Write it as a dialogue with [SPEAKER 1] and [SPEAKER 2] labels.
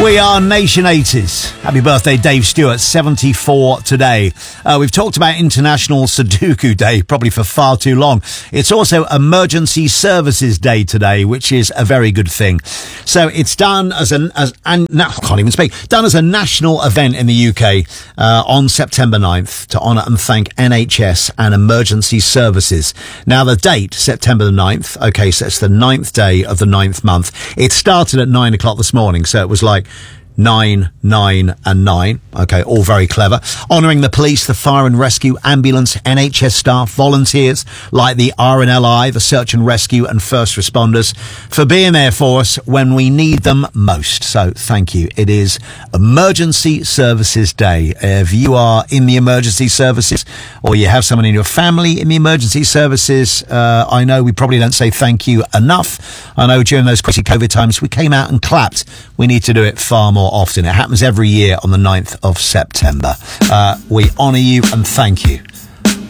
[SPEAKER 1] We are Nation 80s. Happy birthday, Dave Stewart, 74 today. We've talked about International Sudoku Day, probably for far too long. It's also Emergency Services Day today, which is a very good thing. So it's done as done as a national event in the UK on September 9th to honour and thank NHS and emergency services. Now the date, September the 9th, okay, so it's the 9th day of the 9th month. It started at 9 o'clock this morning, so it was like 9, 9 and 9. Okay, all very clever. Honouring the police, the fire and rescue, ambulance, NHS staff, volunteers like the RNLI, the search and rescue and first responders for being there for us when we need them most. So thank you. It is Emergency Services Day. If you are in the emergency services or you have someone in your family in the emergency services, I know we probably don't say thank you enough. I know during those crazy COVID times we came out and clapped. We need to do it far more often. It happens every year on the 9th of September. We honour you and thank you.